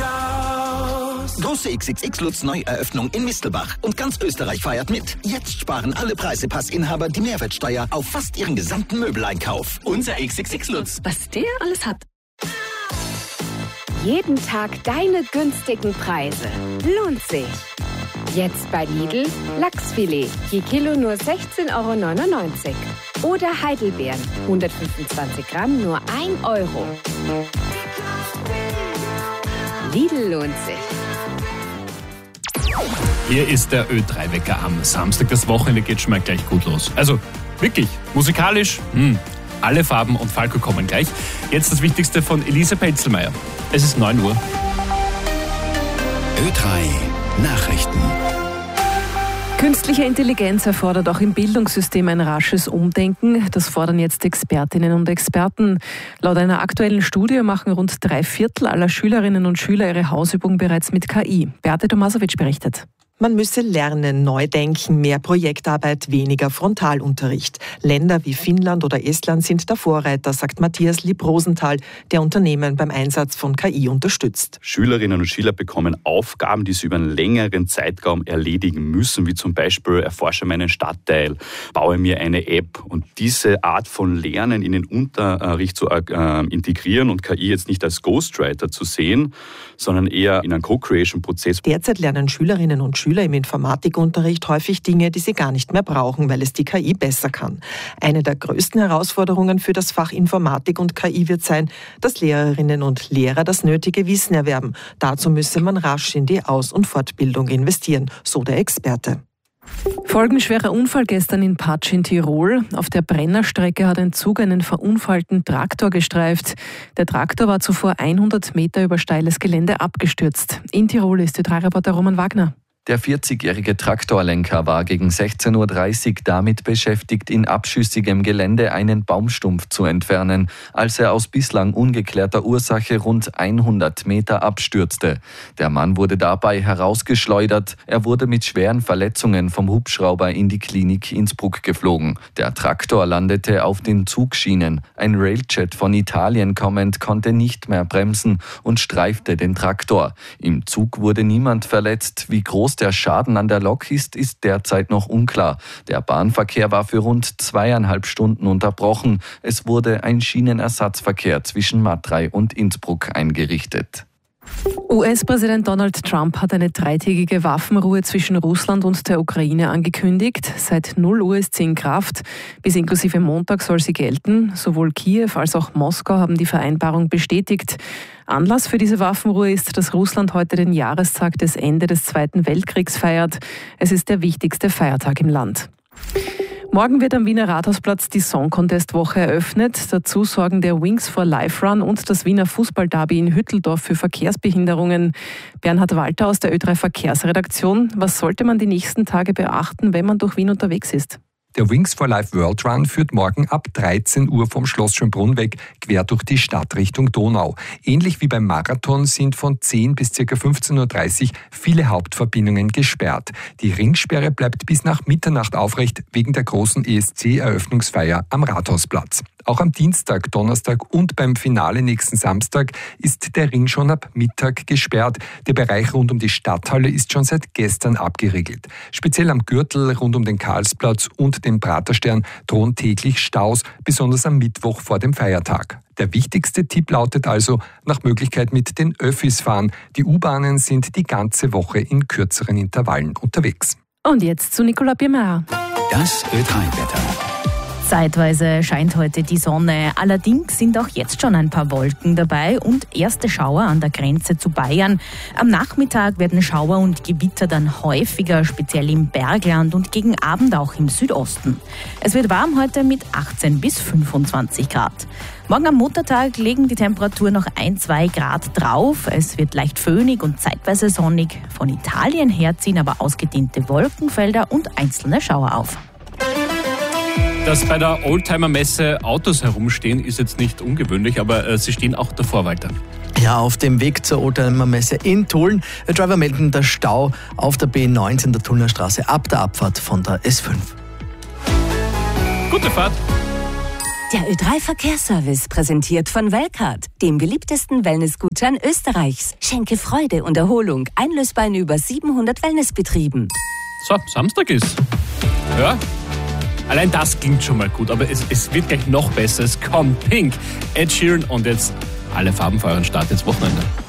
Große XXX-Lutz Neueröffnung in Mistelbach. Und ganz Österreich feiert mit. Jetzt sparen alle Preisepassinhaber die Mehrwertsteuer auf fast ihren gesamten Möbeleinkauf. Unser XXX-Lutz. Was der alles hat. Jeden Tag deine günstigen Preise. Lohnt sich. Jetzt bei Lidl Lachsfilet. Je Kilo nur 16,99 €. Oder Heidelbeeren. 125 Gramm nur 1 €. Lidl lohnt sich. Hier ist der Ö3-Wecker am Samstag. Das Wochenende geht schon mal gleich gut los. Also wirklich, musikalisch, alle Farben und Falco kommen gleich. Jetzt das Wichtigste von Elisa Pelzelmeier. Es ist 9 Uhr. Ö3 Nachrichten. Künstliche Intelligenz erfordert auch im Bildungssystem ein rasches Umdenken. Das fordern jetzt Expertinnen und Experten. Laut einer aktuellen Studie machen rund 3/4 aller Schülerinnen und Schüler ihre Hausübung bereits mit KI. Beate Tomasowitsch berichtet. Man müsse lernen, neu denken, mehr Projektarbeit, weniger Frontalunterricht. Länder wie Finnland oder Estland sind der Vorreiter, sagt Matthias Lieb-Rosenthal, der Unternehmen beim Einsatz von KI unterstützt. Schülerinnen und Schüler bekommen Aufgaben, die sie über einen längeren Zeitraum erledigen müssen, wie zum Beispiel erforsche meinen Stadtteil, baue mir eine App. Und diese Art von Lernen in den Unterricht zu integrieren und KI jetzt nicht als Ghostwriter zu sehen, sondern eher in einen Co-Creation-Prozess. Derzeit lernen Schülerinnen und Schüler im Informatikunterricht häufig Dinge, die sie gar nicht mehr brauchen, weil es die KI besser kann. Eine der größten Herausforderungen für das Fach Informatik und KI wird sein, dass Lehrerinnen und Lehrer das nötige Wissen erwerben. Dazu müsse man rasch in die Aus- und Fortbildung investieren, so der Experte. Folgenschwerer Unfall gestern in Patsch in Tirol. Auf der Brennerstrecke hat ein Zug einen verunfallten Traktor gestreift. Der Traktor war zuvor 100 Meter über steiles Gelände abgestürzt. In Tirol ist Ö3-Reporter Roman Wagner. Der 40-jährige Traktorlenker war gegen 16:30 Uhr damit beschäftigt, in abschüssigem Gelände einen Baumstumpf zu entfernen, als er aus bislang ungeklärter Ursache rund 100 Meter abstürzte. Der Mann wurde dabei herausgeschleudert. Er wurde mit schweren Verletzungen vom Hubschrauber in die Klinik Innsbruck geflogen. Der Traktor landete auf den Zugschienen. Ein Railjet von Italien kommend konnte nicht mehr bremsen und streifte den Traktor. Im Zug wurde niemand verletzt. Wie groß der Schaden an der Lok ist derzeit noch unklar. Der Bahnverkehr war für rund 2,5 Stunden unterbrochen. Es wurde ein Schienenersatzverkehr zwischen Matrei und Innsbruck eingerichtet. US-Präsident Donald Trump hat eine 3-tägige Waffenruhe zwischen Russland und der Ukraine angekündigt. Seit 0 Uhr ist sie in Kraft. Bis inklusive Montag soll sie gelten. Sowohl Kiew als auch Moskau haben die Vereinbarung bestätigt. Anlass für diese Waffenruhe ist, dass Russland heute den Jahrestag des Ende des Zweiten Weltkriegs feiert. Es ist der wichtigste Feiertag im Land. Morgen wird am Wiener Rathausplatz die Song Contest Woche eröffnet. Dazu sorgen der Wings for Life Run und das Wiener Fußballderby in Hütteldorf für Verkehrsbehinderungen. Bernhard Walter aus der Ö3 Verkehrsredaktion. Was sollte man die nächsten Tage beachten, wenn man durch Wien unterwegs ist? Der Wings for Life World Run führt morgen ab 13 Uhr vom Schloss Schönbrunn weg quer durch die Stadt Richtung Donau. Ähnlich wie beim Marathon sind von 10 bis ca. 15:30 Uhr viele Hauptverbindungen gesperrt. Die Ringsperre bleibt bis nach Mitternacht aufrecht wegen der großen ESC-Eröffnungsfeier am Rathausplatz. Auch am Dienstag, Donnerstag und beim Finale nächsten Samstag ist der Ring schon ab Mittag gesperrt. Der Bereich rund um die Stadthalle ist schon seit gestern abgeriegelt. Speziell am Gürtel rund um den Karlsplatz und den Praterstern drohen täglich Staus, besonders am Mittwoch vor dem Feiertag. Der wichtigste Tipp lautet also, nach Möglichkeit mit den Öffis fahren. Die U-Bahnen sind die ganze Woche in kürzeren Intervallen unterwegs. Und jetzt zu Nicolas Biermeier. Das Ö3-Wetter. Zeitweise scheint heute die Sonne, allerdings sind auch jetzt schon ein paar Wolken dabei und erste Schauer an der Grenze zu Bayern. Am Nachmittag werden Schauer und Gewitter dann häufiger, speziell im Bergland und gegen Abend auch im Südosten. Es wird warm heute mit 18 bis 25 Grad. Morgen am Muttertag legen die Temperaturen noch 1-2 Grad drauf. Es wird leicht föhnig und zeitweise sonnig. Von Italien her ziehen aber ausgedehnte Wolkenfelder und einzelne Schauer auf. Dass bei der Oldtimer-Messe Autos herumstehen, ist jetzt nicht ungewöhnlich, aber sie stehen auch davor weiter. Ja, auf dem Weg zur Oldtimer-Messe in Tulln. Driver melden der Stau auf der B19 der Tullner Straße ab der Abfahrt von der S5. Gute Fahrt! Der Ö3-Verkehrsservice, präsentiert von Welcard, dem beliebtesten Wellnessgutschein Österreichs. Schenke Freude und Erholung, einlösbar in über 700 Wellnessbetrieben. So, Samstag ist. Ja, allein das klingt schon mal gut, aber es wird gleich noch besser. Es kommt Pink, Ed Sheeran und jetzt alle Farben für euren Start ins Wochenende.